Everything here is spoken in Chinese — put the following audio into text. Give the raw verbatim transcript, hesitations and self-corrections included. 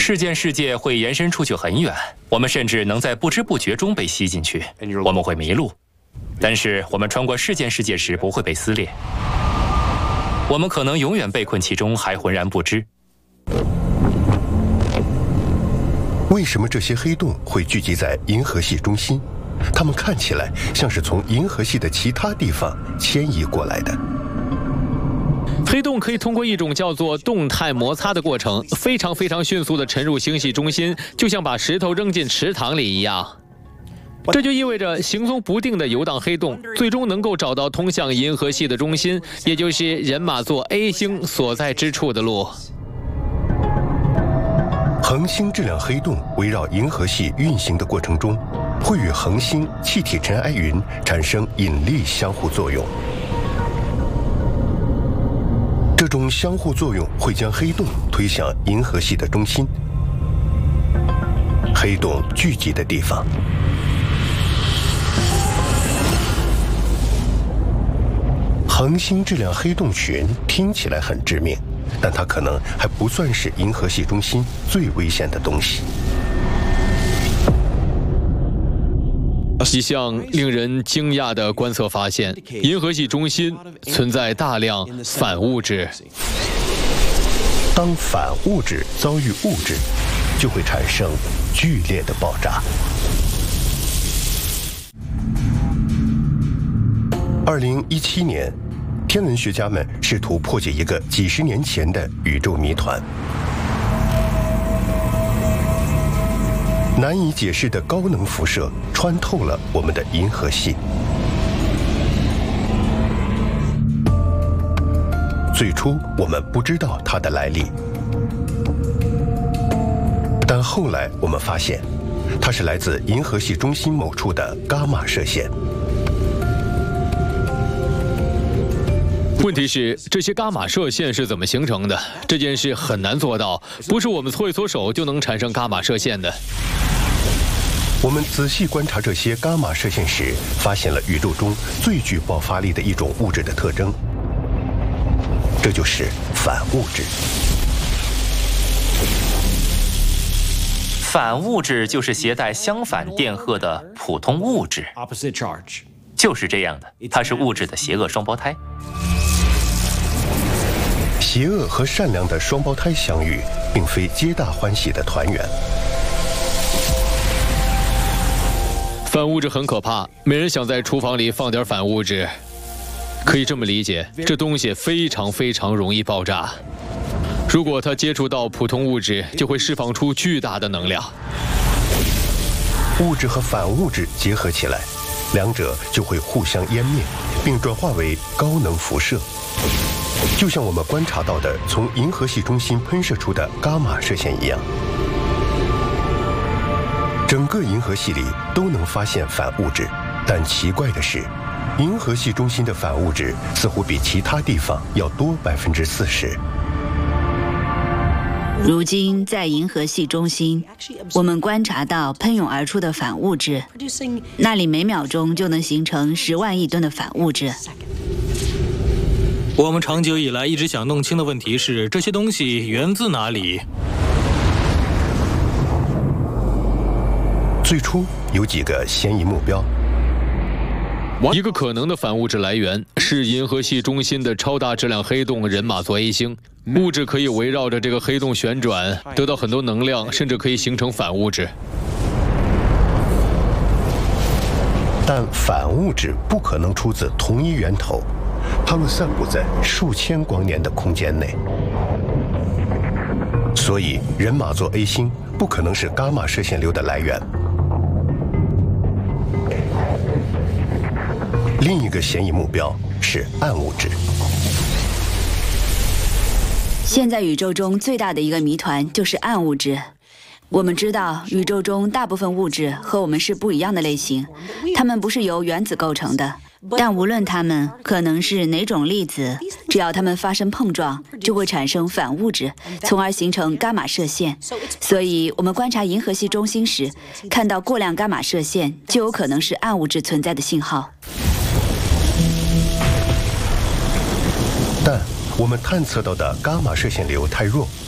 事件世界会延伸出去很远，我们甚至能在不知不觉中被吸进去，我们会迷路。但是我们穿过事件世界时不会被撕裂，我们可能永远被困其中，还浑然不知。 为什么这些黑洞会聚集在银河系中心？它们看起来像是从银河系的其他地方迁移过来的。 黑洞可以通过一种叫做动态摩擦的过程，非常非常迅速地沉入星系中心，就像把石头扔进池塘里一样。这就意味着行踪不定的游荡黑洞最终能够找到通向银河系的中心，也就是人马座 A 星所在之处的路。 恒星质量黑洞围绕银河系运行的过程中，会与恒星气体尘埃云产生引力相互作用。这种相互作用会将黑洞推向银河系的中心。黑洞聚集的地方。恒星质量黑洞群听起来很致命，但它可能还不算是银河系中心最危险的东西。 一项令人惊讶的观测发现，银河系中心存在大量反物质。 当反物质遭遇物质，就会产生剧烈的爆炸。二零一七年，天文学家们试图破解一个几十年前的宇宙谜团。难以解释的高能辐射穿透了我们的银河系。最初我们不知道它的来历，但后来我们发现，它是来自银河系中心某处的伽马射线。 问题是，这些伽马射线是怎么形成的？这件事很难做到，不是我们搓一搓手就能产生伽马射线的。 我们仔细观察这些伽马射线时，发现了宇宙中最具爆发力的一种物质的特征，这就是反物质。 反物质就是携带相反电荷的普通物质，就是这样的，它是物质的邪恶双胞胎。 邪恶和善良的双胞胎相遇，并非皆大欢喜的团圆。 反物质很可怕，没人想在厨房里放点反物质。可以这么理解，这东西非常非常容易爆炸。如果它接触到普通物质，就会释放出巨大的能量。 物质和反物质结合起来，两者就会互相湮灭，并转化为高能辐射。就像我们观察到的从银河系中心喷射出的伽马射线一样。整个银河系里都能发现反物质，但奇怪的是，银河系中心的反物质似乎比其他地方要多百分之四十。 如今在银河系中心，我们观察到喷涌而出的反物质，那里每秒钟就能形成十万亿吨的反物质。 我们长久以来一直想弄清的问题是，这些东西源自哪里？ 最初有几个嫌疑目标。 一个可能的反物质来源是银河系中心的超大质量黑洞人马座 A 星，物质可以围绕着这个黑洞旋转，得到很多能量，甚至可以形成反物质。 但反物质不可能出自同一源头，它们散布在数千光年的空间内，所以人马座 A 星不可能是伽马射线流的来源。另一个嫌疑目标是暗物质。 现在宇宙中最大的一个谜团就是暗物质。我们知道宇宙中大部分物质和我们是不一样的类型，它们不是由原子构成的，但无论它们可能是哪种粒子，只要它们发生碰撞，就会产生反物质，从而形成伽马射线。所以我们观察银河系中心时，看到过量伽马射线，就有可能是暗物质存在的信号。 但我们探测到的伽马射线流太弱，